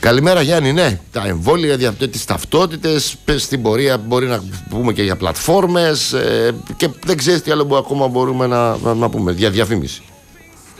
Καλημέρα Γιάννη, ναι, τα εμβόλια, τις ταυτότητες, στην πορεία μπορεί να πούμε και για πλατφόρμες και δεν ξέρεις τι άλλο ακόμα μπορούμε να πούμε, για διαφήμιση.